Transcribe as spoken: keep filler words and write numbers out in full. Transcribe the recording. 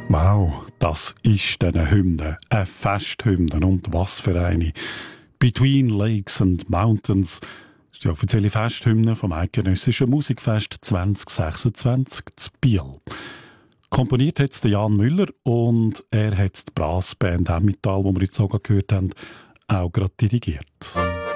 Wow, das ist eine Hymne, eine Festhymne und was für eine. «Between Lakes and Mountains» ist die offizielle Festhymne vom Eidgenössischen Musikfest zwanzig sechsundzwanzig zu Biel. Komponiert hat es Jan Müller und er hat die Brassband Emmental, die wir jetzt auch gehört haben, auch gerade dirigiert.